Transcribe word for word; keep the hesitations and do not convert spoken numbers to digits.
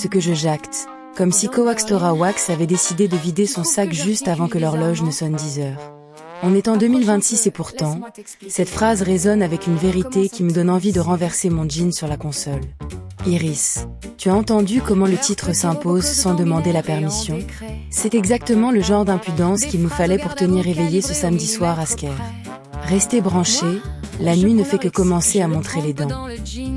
ce que je jacte, comme si Coaxtora Wax avait décidé de vider son sac juste avant que l'horloge ne sonne dix heures. On est en deux mille vingt-six et pourtant, cette phrase résonne avec une vérité qui me donne envie de renverser mon jean sur la console. Iris, tu as entendu comment le titre s'impose sans demander la permission? C'est exactement le genre d'impudence qu'il nous fallait pour tenir éveillé ce samedi soir à Sker. Restez branchés, la nuit ne fait que commencer à montrer les dents.